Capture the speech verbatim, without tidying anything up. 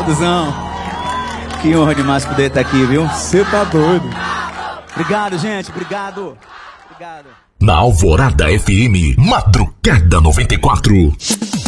Duzão, que honra demais poder estar aqui, viu? Você tá doido. Obrigado, gente, obrigado. Obrigado. Na Alvorada F M, Madrugada noventa e quatro.